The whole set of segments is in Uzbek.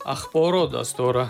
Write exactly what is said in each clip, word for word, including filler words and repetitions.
Axborot dasturi.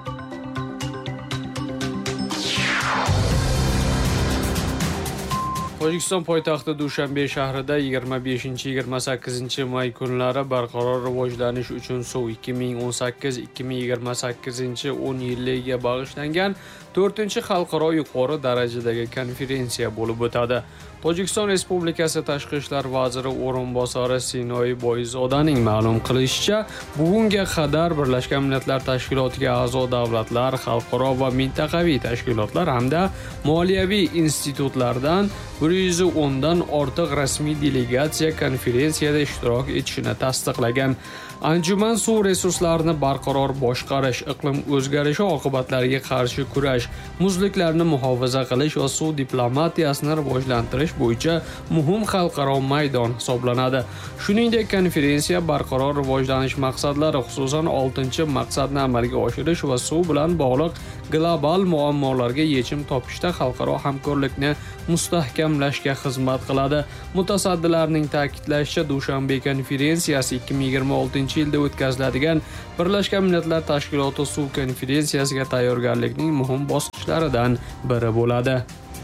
Tojikiston poytaxti Dushanbe shahrida yigirma beshinchi yigirma sakkizinchi may kunlari barqaror rivojlanish uchun suv ikki ming o'n sakkiz ikki ming yigirma sakkizinchi o'n yilligiga bag'ishlangan to'rtinchi xalqaro yuqori darajadagi konferensiya bo'lib o'tadi. Tojikiston Respublikasi Tashqi ishlar vaziri o'rinbosari Sinoy Boyzodaning ma'lum qilishicha, bugunga qadar Birlashgan Millatlar Tashkilotiga a'zo davlatlar, xalqaro va mintaqaviy tashkilotlar hamda moliyaviy institutlardan bir yuz o'n dan ortiq rasmiy delegatsiya konferensiyada ishtirok etishini tasdiqlagan. Anjuman suv resurslarini barqaror boshqarish, iqlim o'zgarishi oqibatlariga qarshi kurash, muzliklarni muhofaza qilish va suv diplomatiyasini rivojlantirish bo'yicha muhim xalqaro maydon hisoblanadi. Shuningdek, konferensiya barqaror rivojlanish maqsadlari, xususan oltinchi maqsadni amalga oshirish va suv bilan bog'liq global muammolarga yechim topishda xalqaro hamkorlikni mustahkamlashga xizmat qiladi. Mutasaddilarning ta'kidlashicha, Dushanbe konferensiyasi ikki ming yigirma oltinchi yilda o'tkaziladigan Birlashgan Millatlar Tashkiloti suv konferensiyasiga tayyorgarlikning muhim bosqichlaridan biri bo'ladi.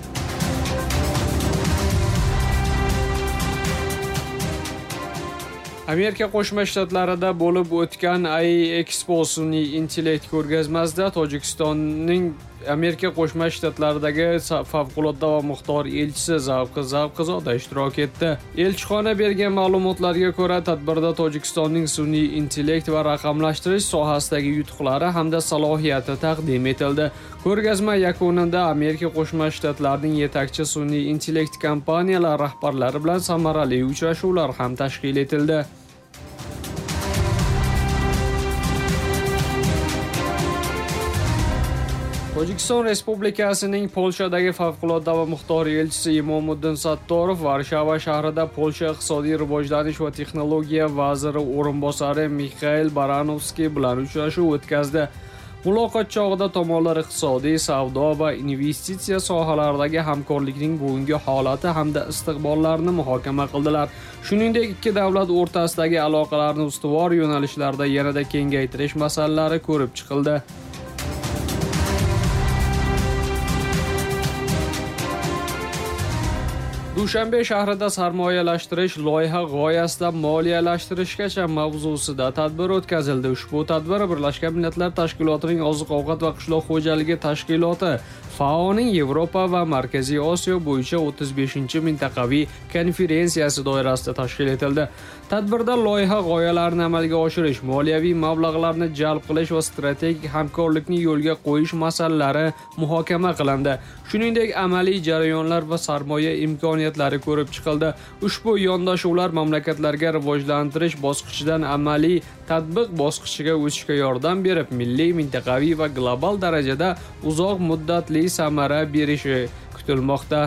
Amerika Qo'shma Shtatlarida bo'lib o'tgan iExpo sun'iy intellekt ko'rgazmasida Tojikistonning Amerika Qo'shma Shtatlaridagi favqulodda va muxtor elchisi Zavqi Zavqizoda ishtirok etdi. Elchixona bergan ma'lumotlarga ko'ra, tadbirda Tojikistonning sun'iy intellekt va raqamlashtirish sohasidagi yutuqlari hamda salohiyati taqdim etildi. Ko'rgazma yakunida Amerika Qo'shma Shtatlarining yetakchi sun'iy intellekt kompaniyalari rahbarlari bilan samarali uchrashuvlar ham tashkil etildi. Tojikiston Respublikasining Polshadagi favqulodda va muxtor elchisi Imomuddin Sattorov Varshava shahrida Polsha iqtisodiy rivojlanish va texnologiya vaziri o'rinbosari Mikhail Baranovskiy bilan uchrashuv o'tkazdi. Muloqot chog'ida tomonlar iqtisodiy, savdo va investitsiya sohalaridagi hamkorlikning bugungi holati hamda istiqbollarini muhokama qildilar. Shuningdek, ikki davlat o'rtasidagi aloqalarni ustuvor yo'nalishlarda yanada kengaytirish masalalari ko'rib chiqildi. Dushanbe shahrida sarmoyalashtirish loyiha g'oyasida moliyalashtirishgacha mavzusida tadbir o'tkazildi. Ushbu tadbir Birlashgan Millatlar Tashkilotining Oziq-ovqat va qishloq xo'jaligi tashkiloti FAOning Yevropa va Markaziy Osiyo bo'yicha o'ttiz beshinchi mintaqaviy konferensiyasi doirasida tashkil etildi. Tadbirda loyiha g'oyalarini amalga oshirish, moliyaviy mablag'larni jalb qilish va strategik hamkorlikni yo'lga qo'yish masalalari muhokama qilindi. Shuningdek, amaliy jarayonlar va sarmoya imkoniyatlari ko'rib chiqildi. Ushbu yondashuvlar mamlakatlarga rivojlantirish bosqichidan amaliy tatbiq bosqichiga o'tishga yordam berib, milliy, mintaqaviy va global darajada uzoq muddatli samara berishi kutilmoqda.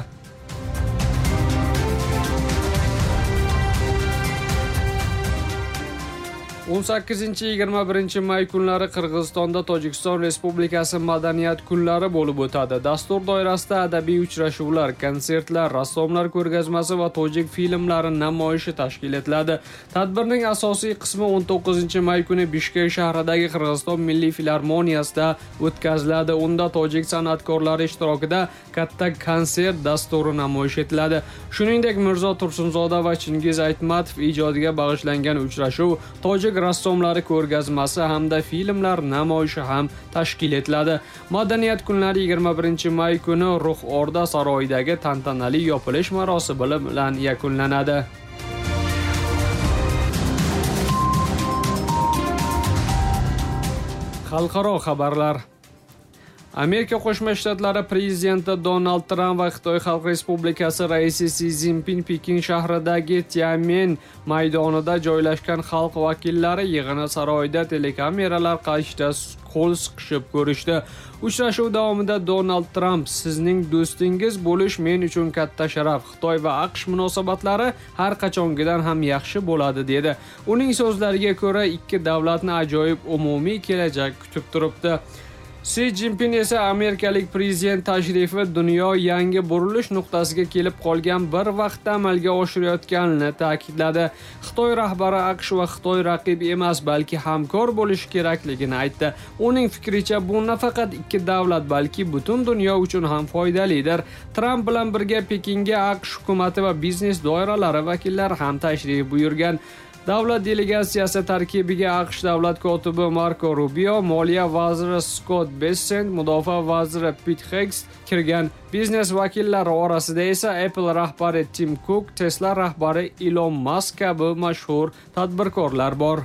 o'n sakkizinchi yigirma birinchi may kunlari Qirg'izistonda Tojikiston Respublikasi madaniyat kunlari bo'lib o'tadi. Dastur doirasida adabiy uchrashuvlar, konsertlar, rassomlar ko'rgazmasi va tojik filmlari namoyishi tashkil etiladi. Tadbirning asosiy qismi o'n to'qqizinchi may kuni Bishkek shahridagi Qirg'iziston Milliy filharmoniyasida o'tkaziladi. Unda tojik san'atkorlari ishtirokida katta konsert dasturi namoyish etiladi. Shuningdek, Mirzo Tursunzoda va Chingiz Aytmatov ijodiga bag'ishlangan uchrashuv, tojik rassomlari ko'rgazmasi hamda filmlar namoyishi ham tashkil etiladi. Madaniyat kunlari yigirma birinchi may kuni Ruh Orda saroyidagi tantanali yopilish marosimi bilan yakunlanadi. Xalqaro xabarlar. Amerika Qo'shma Shtatlari prezidenti Donald Tramp va Xitoy Xalq Respublikasi raisi Si Zinpin Pekin shahridagi Tianmen maydonida joylashgan xalq vakillari yig'ini saroyida telekameralar qarshida qo'l siqishib ko'rishdi. Uchrashuv davomida Donald Tramp, "Sizning do'stingiz bo'lish men uchun katta sharaf. Xitoy va AQSh munosabatlari har qachongidan ham yaxshi bo'ladi", dedi. Uning so'zlariga ko'ra, ikki davlatni ajoyib umumiy kelajak kutib turibdi. Si Jinping esa amerikalik prezident tashrifi dunyo yangi burilish nuqtasiga kelib qolgan bir vaqtda amalga oshirayotganini ta'kidladi. Xitoy rahbari AQSh va Xitoy raqib emas, balki hamkor bo'lishi kerakligini aytdi. Uning fikricha bu nafaqat ikki davlat, balki butun dunyo uchun ham foydalidir. Tramp bilan birga Pekinga AQSh hukumati va biznes doiralari vakillari ham tashrif buyurgan. Davlat delegatsiyasi tarkibiga AQSh davlat kotibi Marco Rubio, moliya vaziri Scott Bessent, mudofaa vaziri Pete Hegseth kirgan. Biznes vakillari orasida esa Apple rahbari Tim Cook, Tesla rahbari Elon Musk kabi mashhur tadbirkorlar bor.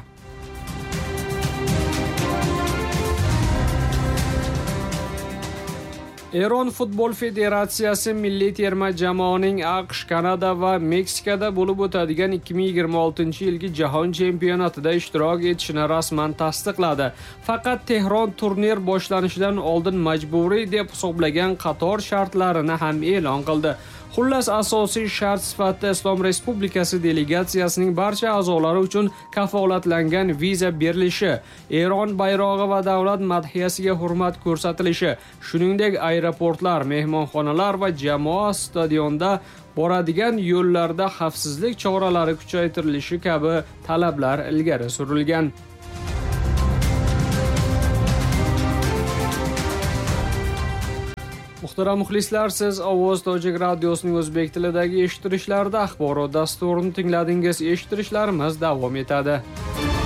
Eron futbol federatsiyasi milliy terma jamoaning AQSh, Kanada va Meksikada bo'lib o'tadigan ikki ming yigirma oltinchi yilgi jahon chempionatida ishtirok etishini rasman tasdiqladi. Faqat Tehron turnir boshlanishidan oldin majburiy deb hisoblagan qator shartlarini ham e'lon qildi. Xullas, asosiy shart sifatida Islom Respublikasi delegatsiyasining barcha a'zolari uchun kafolatlangan viza berilishi, Eron bayrog'i va davlat madhiyasiga hurmat ko'rsatilishi, shuningdek aeroportlar, mehmonxonalar va jamoa stadionda boradigan yo'llarda xavfsizlik choralari kuchaytirilishi kabi talablar ilgari surilgan. Muhtaram muxlislar, siz Ovoz Tojik radiosining o'zbek tilidagi eshittirishlarida axborot dasturini tingladingiz. Eshittirishlarimiz davom etadi.